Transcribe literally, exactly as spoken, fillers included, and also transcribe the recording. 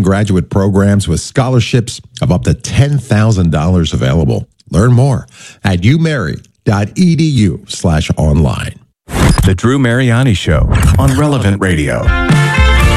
graduate programs with scholarships of up to ten thousand dollars available. Learn more at umary.edu slash online. The Drew Mariani Show on Relevant Radio.